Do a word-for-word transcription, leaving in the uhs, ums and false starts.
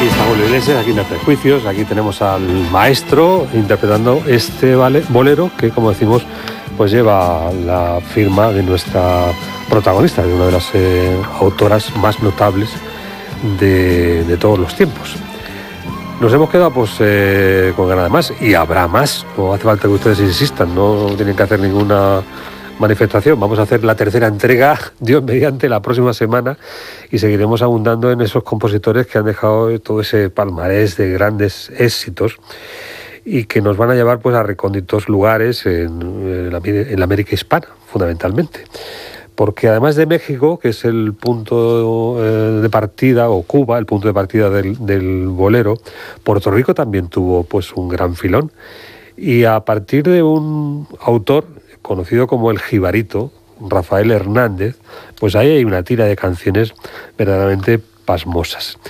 Aquí está Julio Iglesias, aquí no hay prejuicios, aquí tenemos al maestro interpretando este bolero que, como decimos, pues lleva la firma de nuestra protagonista, de una de las eh, autoras más notables de, de todos los tiempos. Nos hemos quedado pues eh, con ganas de más, y habrá más, no hace falta que ustedes insistan, no tienen que hacer ninguna manifestación. Vamos a hacer la tercera entrega, Dios mediante, la próxima semana, y seguiremos abundando en esos compositores que han dejado todo ese palmarés de grandes éxitos y que nos van a llevar pues a recónditos lugares en, en, la, en la América hispana, fundamentalmente. Porque además de México, que es el punto eh, de partida, o Cuba, el punto de partida del, del bolero, Puerto Rico también tuvo pues un gran filón. Y a partir de un autor conocido como el Jibarito, Rafael Hernández, pues ahí hay una tira de canciones verdaderamente pasmosas.